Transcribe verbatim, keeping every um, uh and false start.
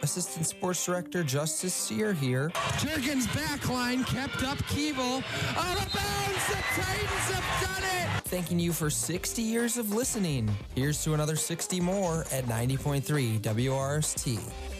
Assistant Sports Director Justice Sear here. Jurgens backline kept up Keeble. Out of bounds, the Titans have done it! Thanking you for sixty years of listening. Here's to another sixty more at ninety point three W R S T.